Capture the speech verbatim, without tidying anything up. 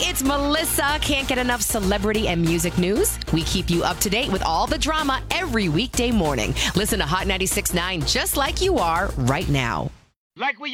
it's Melissa. Can't get enough celebrity and music news? We keep you up to date with all the drama every weekday morning. Listen to Hot ninety-six point nine just like you are right now. Like we